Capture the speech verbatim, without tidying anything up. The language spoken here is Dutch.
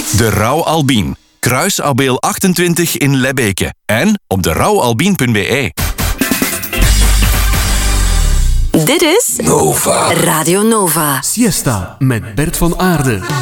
De Rauw Albien. Kruisabeel achtentwintig in Lebbeke. En op de rouwalbien punt b e. Dit is Nova. Radio Nova. Siesta met Bert van Aarde.